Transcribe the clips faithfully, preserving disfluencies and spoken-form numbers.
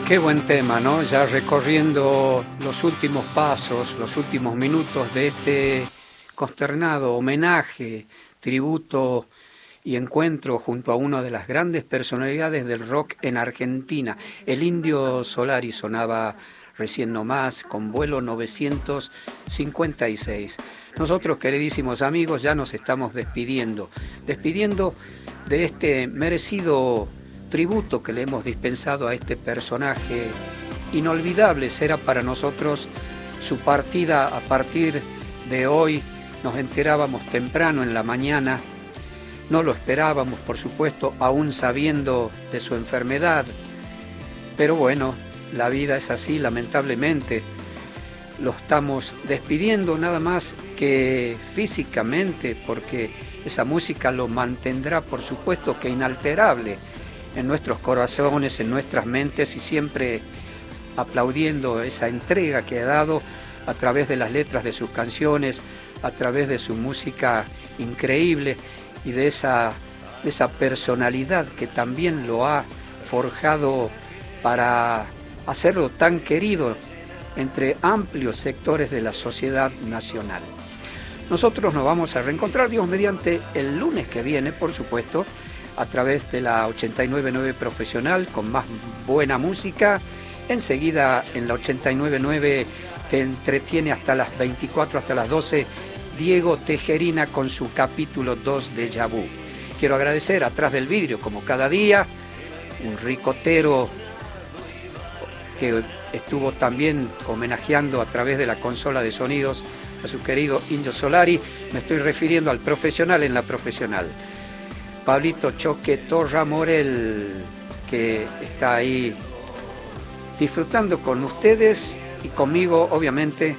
Qué buen tema, ¿no? Ya recorriendo los últimos pasos, los últimos minutos de este consternado homenaje, tributo y encuentro junto a una de las grandes personalidades del rock en Argentina. El Indio Solari sonaba recién nomás con vuelo novecientos cincuenta y seis. Nosotros, queridísimos amigos, ya nos estamos despidiendo, despidiendo de este merecido tributo que le hemos dispensado a este personaje inolvidable. Será para nosotros su partida a partir de hoy. Nos enterábamos temprano en la mañana, no lo esperábamos, por supuesto, aún sabiendo de su enfermedad, pero bueno, la vida es así, lamentablemente. Lo estamos despidiendo nada más que físicamente, porque esa música lo mantendrá, por supuesto, que inalterable en nuestros corazones, en nuestras mentes, y siempre aplaudiendo esa entrega que ha dado a través de las letras de sus canciones, a través de su música increíble y de esa, de esa personalidad que también lo ha forjado para hacerlo tan querido entre amplios sectores de la sociedad nacional. Nosotros nos vamos a reencontrar, Dios mediante, el lunes que viene, por supuesto, a través de la ochenta y nueve punto nueve Profesional, con más buena música. Enseguida en la ochenta y nueve punto nueve te entretiene hasta las veinticuatro, hasta las doce, Diego Tejerina con su capítulo dos de Déjà Vu. Quiero agradecer atrás del vidrio, como cada día, un ricotero que estuvo también homenajeando a través de la consola de sonidos a su querido Indio Solari. Me estoy refiriendo al profesional en la profesional. Pablito Choque Torra Morel, que está ahí disfrutando con ustedes y conmigo, obviamente,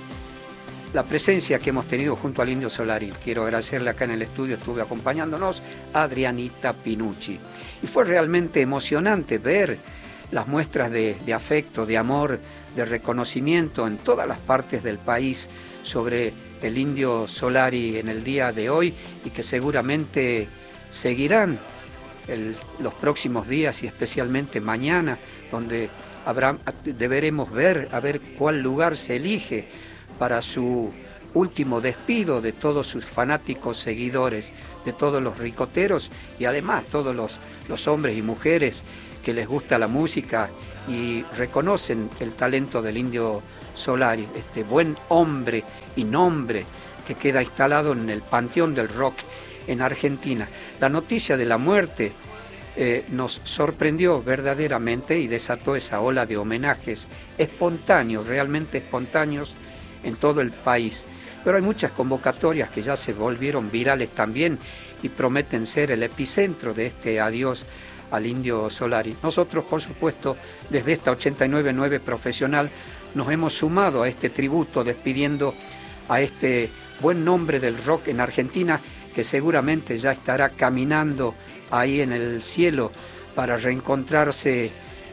la presencia que hemos tenido junto al Indio Solari. Quiero agradecerle acá en el estudio, estuve acompañándonos, Adrianita Pinucci. Y fue realmente emocionante ver las muestras de, de afecto, de amor, de reconocimiento en todas las partes del país sobre el Indio Solari en el día de hoy, y que seguramente seguirán el, los próximos días y especialmente mañana, donde habrá, deberemos ver a ver cuál lugar se elige para su último despido de todos sus fanáticos seguidores, de todos los ricoteros y además todos los, los hombres y mujeres que les gusta la música y reconocen el talento del Indio Solari, este buen hombre y nombre que queda instalado en el panteón del rock en Argentina. La noticia de la muerte eh, nos sorprendió verdaderamente y desató esa ola de homenajes espontáneos, realmente espontáneos en todo el país. Pero hay muchas convocatorias que ya se volvieron virales también y prometen ser el epicentro de este adiós al Indio Solari. Nosotros, por supuesto, desde esta ochenta y nueve punto nueve Profesional, nos hemos sumado a este tributo, despidiendo a este buen nombre del rock en Argentina, que seguramente ya estará caminando ahí en el cielo para reencontrarse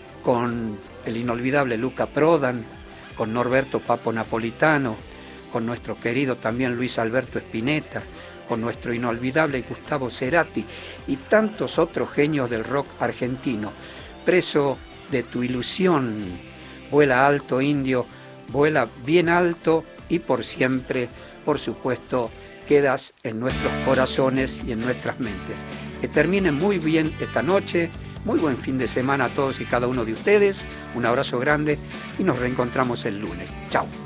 con el inolvidable Luca Prodan, con Norberto Papo Napolitano, con nuestro querido también Luis Alberto Spinetta, con nuestro inolvidable Gustavo Cerati y tantos otros genios del rock argentino. Preso de tu ilusión, vuela alto, Indio, vuela bien alto y por siempre, por supuesto, quedas en nuestros corazones y en nuestras mentes. Que terminen muy bien esta noche, muy buen fin de semana a todos y cada uno de ustedes, un abrazo grande y nos reencontramos el lunes. Chao.